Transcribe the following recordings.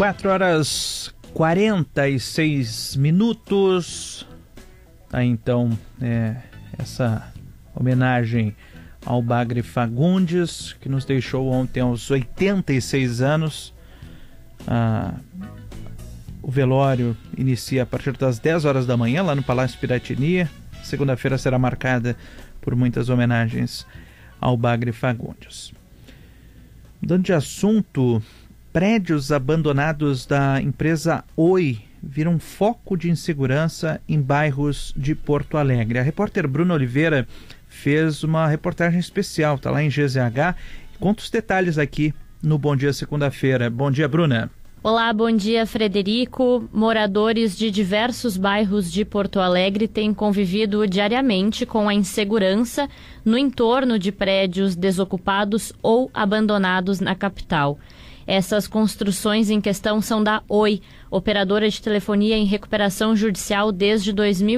4h46. Então, essa homenagem ao Bagre Fagundes, que nos deixou ontem aos 86 anos. O velório inicia a partir das 10 horas da manhã, lá no Palácio Piratini. Segunda-feira será marcada por muitas homenagens ao Bagre Fagundes. Mudando de assunto, prédios abandonados da empresa Oi viram foco de insegurança em bairros de Porto Alegre. A repórter Bruna Oliveira fez uma reportagem especial, está lá em GZH. Conta os detalhes aqui no Bom Dia Segunda-feira. Bom dia, Bruna. Olá, bom dia, Frederico. Moradores de diversos bairros de Porto Alegre têm convivido diariamente com a insegurança no entorno de prédios desocupados ou abandonados na capital. Essas construções em questão são da Oi, operadora de telefonia em recuperação judicial desde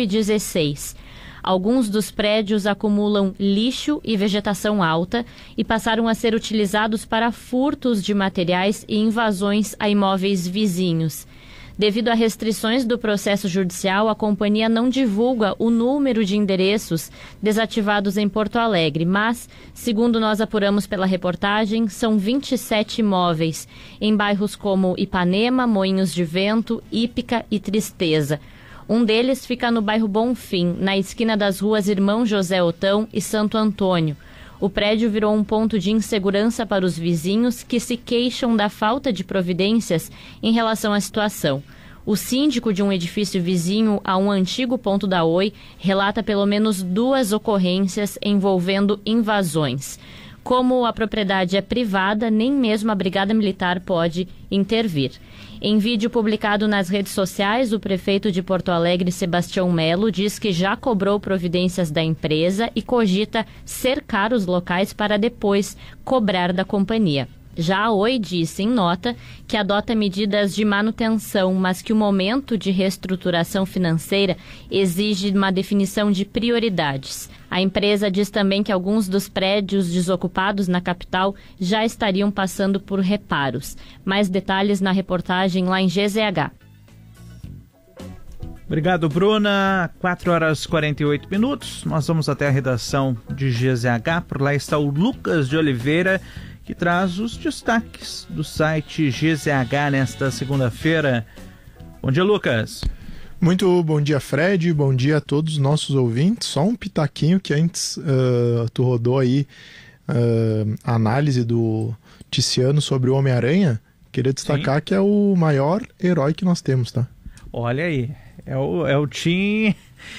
2016. Alguns dos prédios acumulam lixo e vegetação alta e passaram a ser utilizados para furtos de materiais e invasões a imóveis vizinhos. Devido a restrições do processo judicial, a companhia não divulga o número de endereços desativados em Porto Alegre, mas, segundo nós apuramos pela reportagem, são 27 imóveis em bairros como Ipanema, Moinhos de Vento, Ípica e Tristeza. Um deles fica no bairro Bonfim, na esquina das ruas Irmão José Otão e Santo Antônio. O prédio virou um ponto de insegurança para os vizinhos que se queixam da falta de providências em relação à situação. O síndico de um edifício vizinho a um antigo ponto da Oi relata pelo menos 2 ocorrências envolvendo invasões. Como a propriedade é privada, nem mesmo a Brigada Militar pode intervir. Em vídeo publicado nas redes sociais, o prefeito de Porto Alegre, Sebastião Melo, diz que já cobrou providências da empresa e cogita cercar os locais para depois cobrar da companhia. Já a Oi disse em nota que adota medidas de manutenção, mas que o momento de reestruturação financeira exige uma definição de prioridades. A empresa diz também que alguns dos prédios desocupados na capital já estariam passando por reparos. Mais detalhes na reportagem lá em GZH. Obrigado, Bruna. 4h48. Nós vamos até a redação de GZH. Por lá está o Lucas de Oliveira, que traz os destaques do site GZH nesta segunda-feira. Bom dia, Lucas. Muito bom dia, Fred. Bom dia a todos os nossos ouvintes. Só um pitaquinho que antes tu rodou aí a análise do Ticiano sobre o Homem-Aranha. Queria destacar Sim. Que é o maior herói que nós temos, tá? Olha aí, é o Team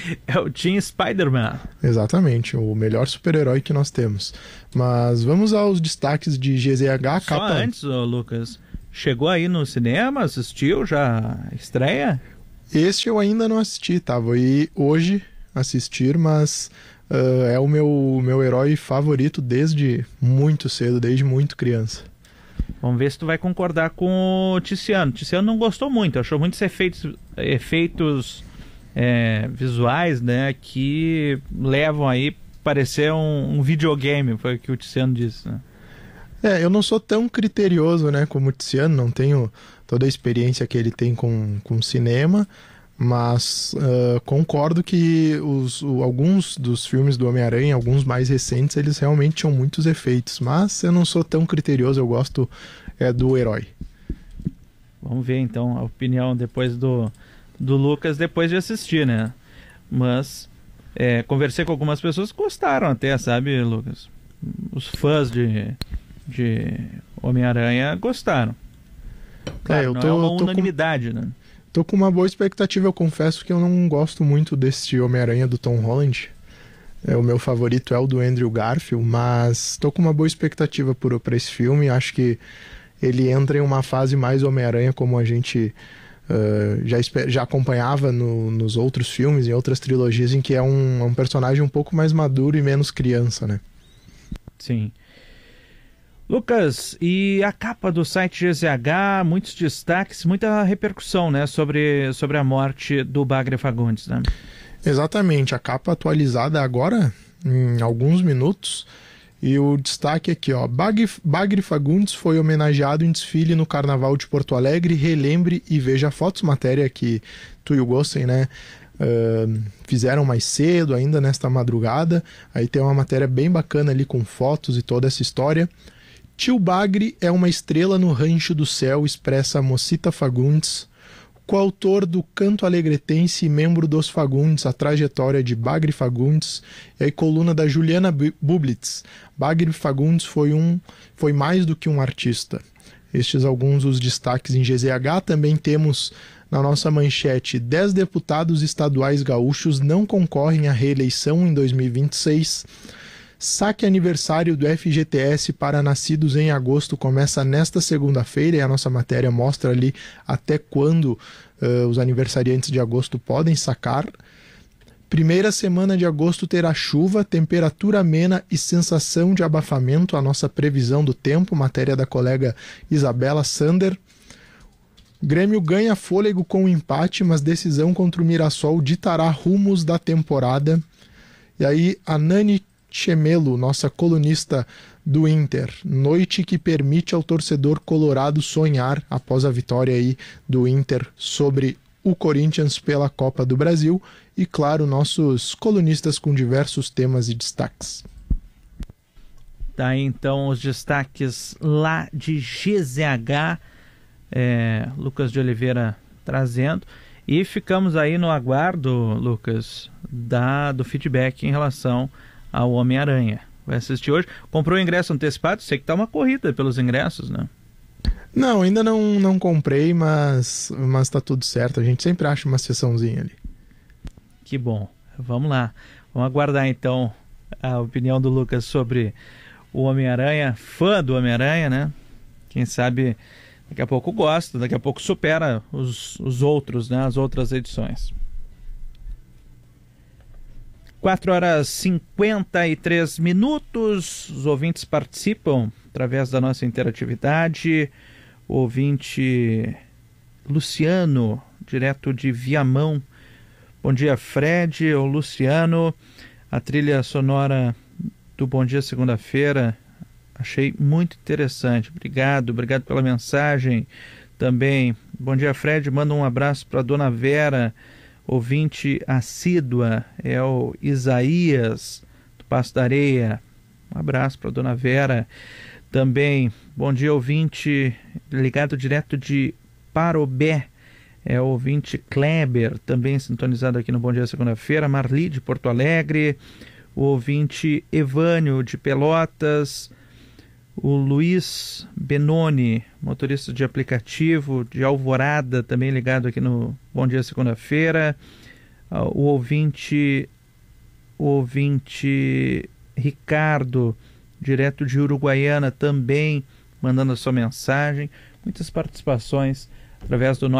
Spider-Man. Exatamente, o melhor super-herói que nós temos. Mas vamos aos destaques de GZH. Só antes, Lucas, chegou aí no cinema, assistiu já a estreia? Este eu ainda não assisti, tá? Vou ir hoje assistir, mas é o meu herói favorito desde muito cedo, desde muito criança. Vamos ver se tu vai concordar com o Ticiano. O Ticiano não gostou muito, achou muitos efeitos visuais, né, que levam aí a parecer um videogame, foi o que o Ticiano disse, né? Eu não sou tão criterioso, né, como o Ticiano, não tenho toda a experiência que ele tem com cinema, mas concordo que alguns dos filmes do Homem-Aranha, alguns mais recentes, eles realmente tinham muitos efeitos, mas eu não sou tão criterioso, eu gosto do herói. Vamos ver então a opinião depois do Lucas, depois de assistir, né? Mas conversei com algumas pessoas que gostaram até, sabe, Lucas? Os fãs de Homem-Aranha gostaram. Claro, não é uma unanimidade, né? Tô com uma boa expectativa, eu confesso que eu não gosto muito desse Homem-Aranha do Tom Holland. O meu favorito é o do Andrew Garfield, mas tô com uma boa expectativa para esse filme. Acho que ele entra em uma fase mais Homem-Aranha, como a gente já acompanhava nos outros filmes, em outras trilogias, em que é um personagem um pouco mais maduro e menos criança, né? Sim. Lucas, e a capa do site GZH, muitos destaques, muita repercussão, né, sobre a morte do Bagre Fagundes, né? Exatamente, a capa atualizada agora, em alguns minutos, E o destaque aqui, ó, Bagre Fagundes foi homenageado em desfile no Carnaval de Porto Alegre. Relembre e veja fotos, matéria que tu e o Gossen, né, fizeram mais cedo, ainda nesta madrugada. Aí tem uma matéria bem bacana ali com fotos e toda essa história. Tio Bagre é uma estrela no rancho do céu, expressa Mocita Fagundes, coautor do Canto Alegretense e membro dos Fagundes, a trajetória de Bagre Fagundes, e aí coluna da Juliana Bublitz. Bagre Fagundes foi mais do que um artista. Estes alguns dos destaques em GZH. Também temos na nossa manchete: 10 deputados estaduais gaúchos não concorrem à reeleição em 2026. Saque aniversário do FGTS para nascidos em agosto começa nesta segunda-feira, e a nossa matéria mostra ali até quando os aniversariantes de agosto podem sacar. Primeira semana de agosto terá chuva, temperatura amena e sensação de abafamento, a nossa previsão do tempo, matéria da colega Isabela Sander. Grêmio ganha fôlego com o empate, mas decisão contra o Mirassol ditará rumos da temporada. E aí a Nani Chemelo, nossa colunista do Inter, noite que permite ao torcedor colorado sonhar após a vitória aí do Inter sobre o Corinthians pela Copa do Brasil. E claro, nossos colunistas com diversos temas e destaques. Tá aí então os destaques lá de GZH, Lucas de Oliveira trazendo. E ficamos aí no aguardo, Lucas, do feedback em relação ao Homem-Aranha. Vai assistir hoje. Comprou o ingresso antecipado? Sei que tá uma corrida pelos ingressos, né? Não, ainda não comprei, mas tá tudo certo. A gente sempre acha uma sessãozinha ali. Que bom. Vamos lá. Vamos aguardar então a opinião do Lucas sobre o Homem-Aranha, fã do Homem-Aranha, né? Quem sabe daqui a pouco gosta, daqui a pouco supera os outros, né? As outras edições. 4h53. Os ouvintes participam através da nossa interatividade. O ouvinte Luciano, direto de Viamão. Bom dia, Fred. O Luciano, a trilha sonora do Bom Dia Segunda-feira, achei muito interessante. Obrigado pela mensagem também. Bom dia, Fred. Manda um abraço para a dona Vera, ouvinte assídua, é o Isaías, do Passo da Areia. Um abraço para a dona Vera também. Bom dia, ouvinte ligado direto de Parobé, é o ouvinte Kleber, também sintonizado aqui no Bom Dia Segunda-feira. Marli, de Porto Alegre. O ouvinte Evânio, de Pelotas. O Luiz Benoni, motorista de aplicativo de Alvorada, também ligado aqui no Bom Dia Segunda-feira. O ouvinte Ricardo, direto de Uruguaiana, também mandando a sua mensagem. Muitas participações através do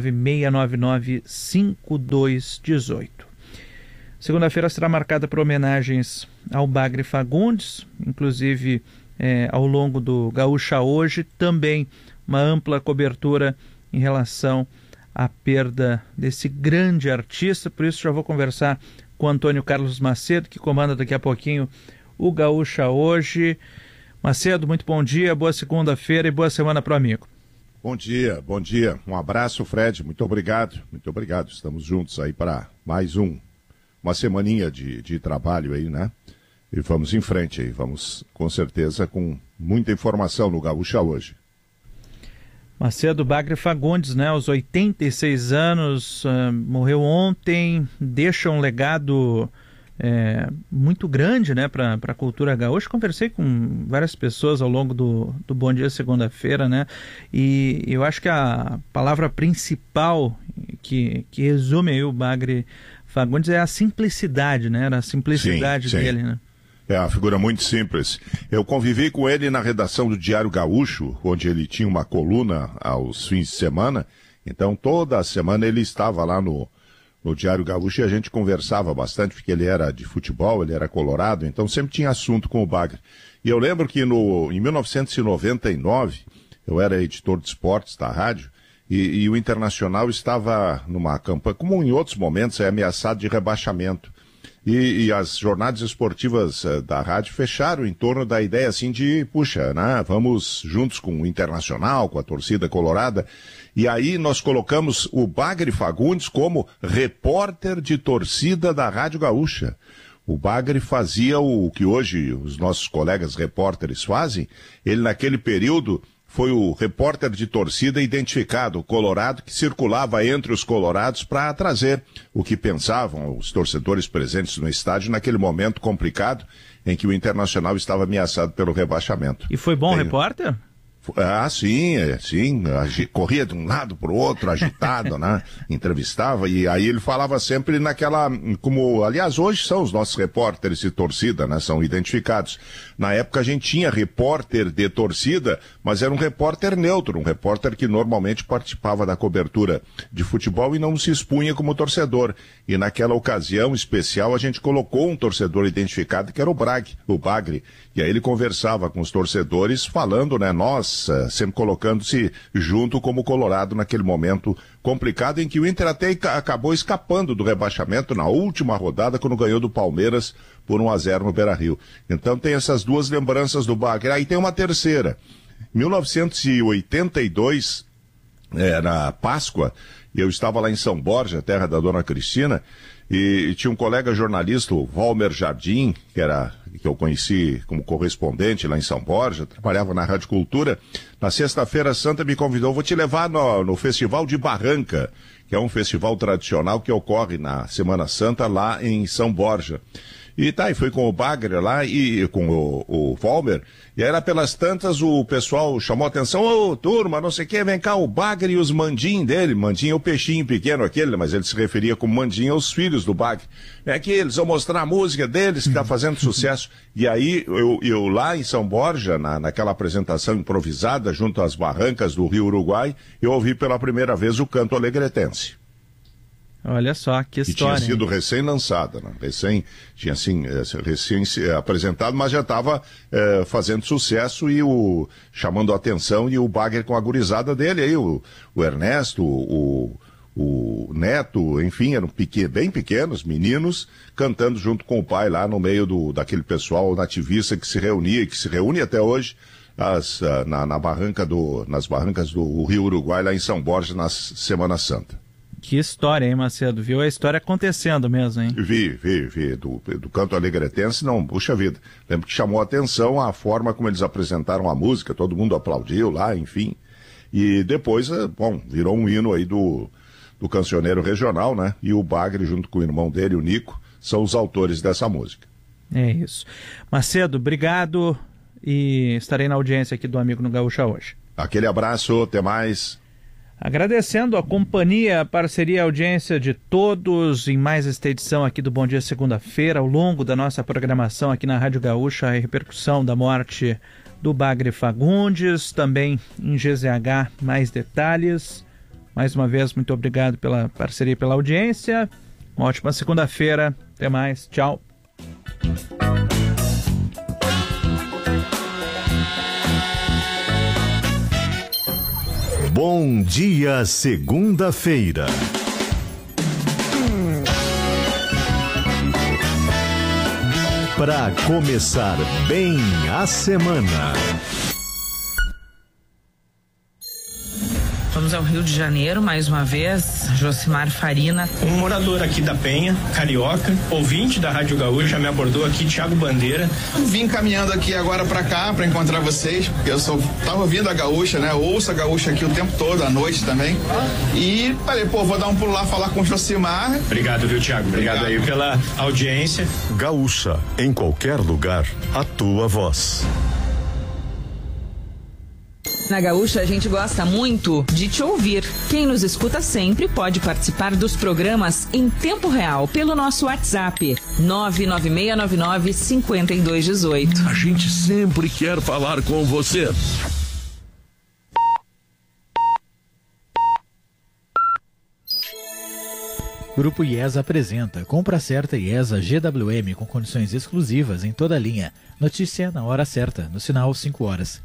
996995218. Segunda-feira será marcada por homenagens ao Bagre Fagundes, inclusive ao longo do Gaúcha Hoje, também uma ampla cobertura em relação à perda desse grande artista. Por isso já vou conversar com Antônio Carlos Macedo, que comanda daqui a pouquinho o Gaúcha Hoje. Macedo, muito bom dia, boa segunda-feira e boa semana para o amigo. Bom dia. Um abraço, Fred, muito obrigado. Estamos juntos aí para mais uma semaninha de trabalho aí, né? E vamos em frente aí, vamos com certeza com muita informação no Gaúcha Hoje. Macedo Bagre Fagundes, né, aos 86 anos, morreu ontem, deixa um legado muito grande, né, para a cultura gaúcha. Conversei com várias pessoas ao longo do Bom Dia Segunda-feira, né, e eu acho que a palavra principal que resume aí o Bagre Fagundes é a simplicidade, né, era a simplicidade dele, né. É uma figura muito simples. Eu convivi com ele na redação do Diário Gaúcho, onde ele tinha uma coluna aos fins de semana. Então, toda semana ele estava lá no Diário Gaúcho e a gente conversava bastante, porque ele era de futebol, ele era colorado, então sempre tinha assunto com o Bagre. E eu lembro que em 1999, eu era editor de esportes da rádio, e o Internacional estava numa campanha, como em outros momentos, ameaçado de rebaixamento. E as jornadas esportivas da rádio fecharam em torno da ideia assim de, puxa, né, vamos juntos com o Internacional, com a torcida colorada. E aí nós colocamos o Bagre Fagundes como repórter de torcida da Rádio Gaúcha. O Bagre fazia o que hoje os nossos colegas repórteres fazem. Ele naquele período foi o repórter de torcida identificado, colorado, que circulava entre os colorados para trazer o que pensavam os torcedores presentes no estádio naquele momento complicado em que o Internacional estava ameaçado pelo rebaixamento. E foi bom o repórter? Sim. Corria de um lado para o outro, agitado, né? Entrevistava, e aí ele falava sempre naquela, como, aliás, hoje são os nossos repórteres de torcida, né? São identificados. Na época a gente tinha repórter de torcida, mas era um repórter neutro, um repórter que normalmente participava da cobertura de futebol e não se expunha como torcedor. E naquela ocasião especial a gente colocou um torcedor identificado que era o Bagre. E aí ele conversava com os torcedores falando, né? Nós sempre colocando-se junto como Colorado naquele momento complicado em que o Inter até acabou escapando do rebaixamento na última rodada quando ganhou do Palmeiras por 1-0 no Beira-Rio. Então tem essas duas lembranças do Bagre. Aí tem uma terceira. 1982, na Páscoa, eu estava lá em São Borja, terra da dona Cristina, e tinha um colega jornalista, o Valmer Jardim, que eu conheci como correspondente lá em São Borja, trabalhava na Rádio Cultura. Na Sexta-feira Santa me convidou, vou te levar no Festival de Barranca, que é um festival tradicional que ocorre na Semana Santa lá em São Borja. E fui com o Bagre lá e com o Valmer, e aí lá pelas tantas o pessoal chamou a atenção, ô turma, não sei o que, vem cá, o Bagre e os mandinhos dele, mandinho é o peixinho pequeno aquele, mas ele se referia como mandinho aos filhos do Bagre. É que eles vão mostrar a música deles, que tá fazendo sucesso. E aí eu lá em São Borja, naquela apresentação improvisada junto às barrancas do Rio Uruguai, eu ouvi pela primeira vez o canto alegretense. Olha só, que história. Que tinha sido recém-lançada, né? Recém apresentado, mas já estava fazendo sucesso e chamando a atenção, e o Bagre com a gurizada dele, aí o Ernesto, o Neto, enfim, eram bem pequenos, meninos, cantando junto com o pai lá no meio daquele pessoal nativista que se reunia e que se reúne até hoje nas barrancas do Rio Uruguai, lá em São Borja, na Semana Santa. Que história, hein, Macedo? Viu a história acontecendo mesmo, hein? Vi. Do canto alegretense, não, puxa vida. Lembro que chamou a atenção a forma como eles apresentaram a música, todo mundo aplaudiu lá, enfim. E depois, virou um hino aí do cancioneiro regional, né? E o Bagre, junto com o irmão dele, o Nico, são os autores dessa música. É isso. Macedo, obrigado, e estarei na audiência aqui do Amigo no Gaúcha hoje. Aquele abraço, até mais. Agradecendo a companhia, a parceria e a audiência de todos em mais esta edição aqui do Bom Dia Segunda-feira. Ao longo da nossa programação aqui na Rádio Gaúcha, a repercussão da morte do Bagre Fagundes, também em GZH, mais detalhes. Mais uma vez, muito obrigado pela parceria e pela audiência. Uma ótima segunda-feira. Até mais. Tchau. Bom Dia Segunda-feira. Para começar bem a semana. Vamos ao Rio de Janeiro, mais uma vez, Josimar Farina. Um morador aqui da Penha, carioca, ouvinte da Rádio Gaúcha, me abordou aqui, Thiago Bandeira. Vim caminhando aqui agora pra cá, pra encontrar vocês, porque eu tava ouvindo a Gaúcha, né? Eu ouço a Gaúcha aqui o tempo todo, à noite também. E falei, vou dar um pulo lá falar com o Josimar. Obrigado, viu, Thiago? Obrigado aí pela audiência. Gaúcha, em qualquer lugar, a tua voz. Na Gaúcha, a gente gosta muito de te ouvir. Quem nos escuta sempre pode participar dos programas em tempo real pelo nosso WhatsApp 99699-5218. A gente sempre quer falar com você. Grupo IESA apresenta Compra Certa IESA GWM com condições exclusivas em toda a linha. Notícia na hora certa, no sinal 5 horas.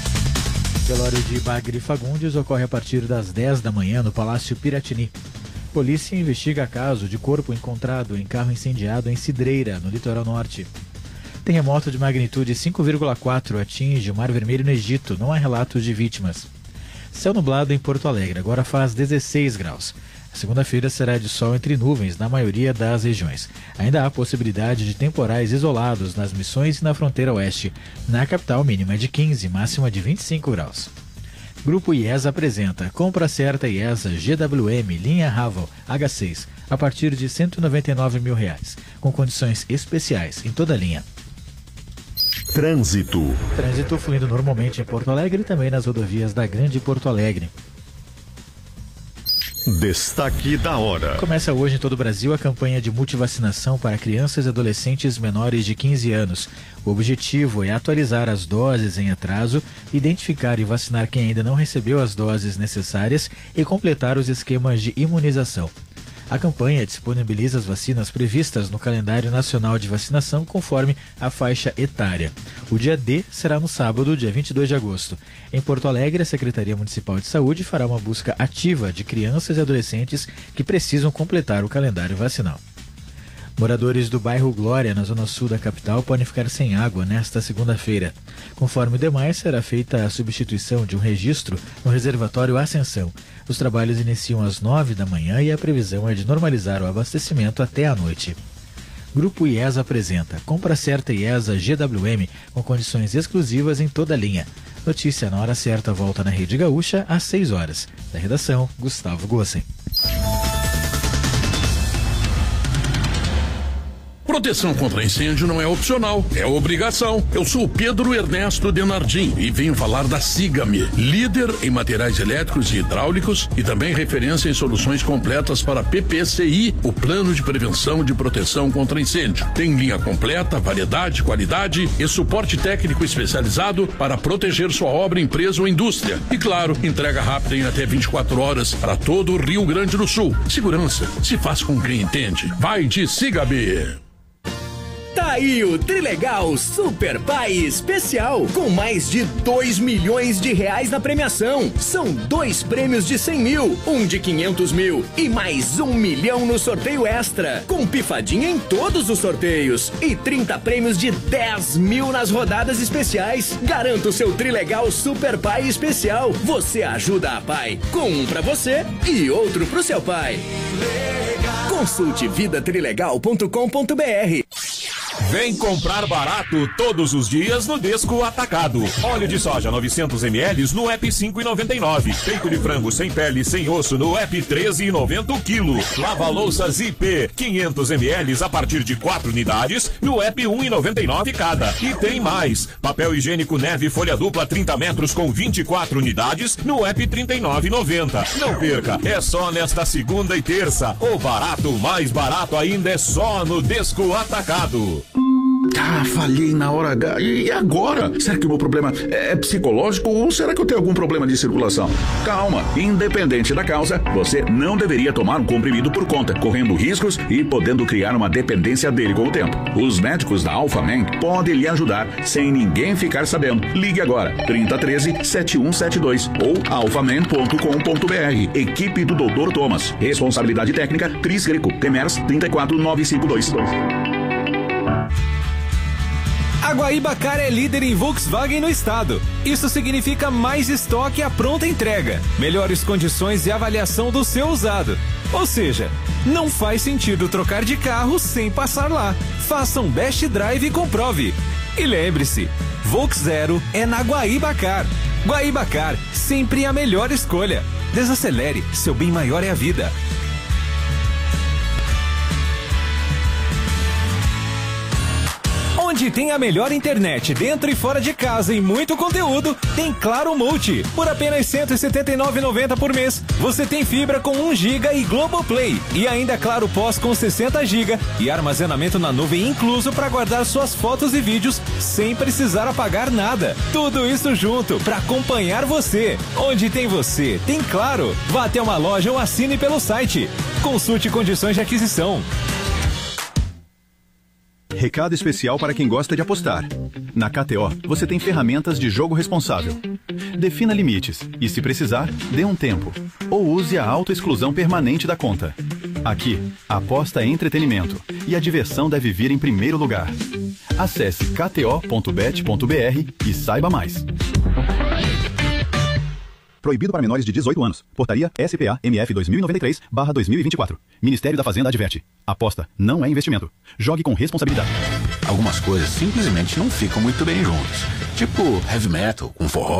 O velório de Bagre Fagundes ocorre a partir das 10 da manhã no Palácio Piratini. Polícia investiga caso de corpo encontrado em carro incendiado em Cidreira, no litoral norte. Terremoto de magnitude 5,4 atinge o Mar Vermelho no Egito. Não há relatos de vítimas. Céu nublado em Porto Alegre. Agora faz 16 graus. A segunda-feira será de sol entre nuvens na maioria das regiões. Ainda há possibilidade de temporais isolados nas Missões e na fronteira oeste. Na capital, mínima de 15, máxima de 25 graus. Grupo IESA apresenta compra certa IESA GWM linha Ravel H6 a partir de R$ 199 mil, com condições especiais em toda a linha. Trânsito. Trânsito fluindo normalmente em Porto Alegre e também nas rodovias da Grande Porto Alegre. Destaque da hora. Começa hoje em todo o Brasil a campanha de multivacinação para crianças e adolescentes menores de 15 anos. O objetivo é atualizar as doses em atraso, identificar e vacinar quem ainda não recebeu as doses necessárias e completar os esquemas de imunização. A campanha disponibiliza as vacinas previstas no calendário nacional de vacinação conforme a faixa etária. O dia D será no sábado, dia 22 de agosto. Em Porto Alegre, a Secretaria Municipal de Saúde fará uma busca ativa de crianças e adolescentes que precisam completar o calendário vacinal. Moradores do bairro Glória, na zona sul da capital, podem ficar sem água nesta segunda-feira. Conforme o demais, será feita a substituição de um registro no reservatório Ascensão. Os trabalhos iniciam às 9 da manhã e a previsão é de normalizar o abastecimento até à noite. Grupo IESA apresenta compra certa IESA GWM com condições exclusivas em toda a linha. Notícia na hora certa volta na Rede Gaúcha às 6 horas. Da redação, Gustavo Gossen. Proteção contra incêndio não é opcional, é obrigação. Eu sou o Pedro Ernesto Denardim e venho falar da Siga-me, líder em materiais elétricos e hidráulicos e também referência em soluções completas para PPCI, o Plano de Prevenção de Proteção contra Incêndio. Tem linha completa, variedade, qualidade e suporte técnico especializado para proteger sua obra, empresa ou indústria. E claro, entrega rápida em até 24 horas para todo o Rio Grande do Sul. Segurança se faz com quem entende. Vai de Siga-me. Tá aí o Trilegal Super Pai Especial, com mais de 2 milhões de reais na premiação. São 2 prêmios de 100 mil, um de 500 mil e mais 1 milhão no sorteio extra, com pifadinha em todos os sorteios e 30 prêmios de 10 mil nas rodadas especiais. Garanta o seu Trilegal Super Pai Especial. Você ajuda a pai, com um pra você e outro pro seu pai. Consulte vidatrilegal.com.br. Vem comprar barato todos os dias no Desco Atacado. Óleo de soja 900 ml no app 5,99. Peito de frango sem pele, sem osso no app 13,90 o quilo. Lava-louças IP 500 ml a partir de 4 unidades no app 1,99 cada. E tem mais. Papel higiênico Neve folha dupla 30 metros com 24 unidades no app 39,90. Não perca, é só nesta segunda e terça. O barato mais barato ainda é só no Desco Atacado. Ah, falhei na hora H. E agora? Será que o meu problema é psicológico ou será que eu tenho algum problema de circulação? Calma, independente da causa, você não deveria tomar um comprimido por conta, correndo riscos e podendo criar uma dependência dele com o tempo. Os médicos da Alphaman podem lhe ajudar sem ninguém ficar sabendo. Ligue agora, 3013-7172 ou alphaman.com.br. Equipe do Dr. Thomas. Responsabilidade técnica, Cris Greco. Temers 34952. A Guaíba-Car é líder em Volkswagen no estado. Isso significa mais estoque à pronta entrega, melhores condições e avaliação do seu usado. Ou seja, não faz sentido trocar de carro sem passar lá. Faça um Best Drive e comprove. E lembre-se, Volks Zero é na Guaíba-Car. Guaíba-Car, sempre a melhor escolha. Desacelere, seu bem maior é a vida. Onde tem a melhor internet dentro e fora de casa e muito conteúdo, tem Claro Multi. Por apenas R$ 179,90 por mês, você tem fibra com 1 GB e Globoplay. E ainda Claro Pós com 60 GB e armazenamento na nuvem incluso para guardar suas fotos e vídeos sem precisar apagar nada. Tudo isso junto para acompanhar você. Onde tem você, tem Claro. Vá até uma loja ou assine pelo site. Consulte condições de aquisição. Recado especial para quem gosta de apostar. Na KTO, você tem ferramentas de jogo responsável. Defina limites e, se precisar, dê um tempo. Ou use a autoexclusão permanente da conta. Aqui, a aposta é entretenimento e a diversão deve vir em primeiro lugar. Acesse kto.bet.br e saiba mais. Proibido para menores de 18 anos. Portaria SPA-MF 2093/2024. Ministério da Fazenda adverte. Aposta não é investimento. Jogue com responsabilidade. Algumas coisas simplesmente não ficam muito bem juntas. Tipo heavy metal com forró.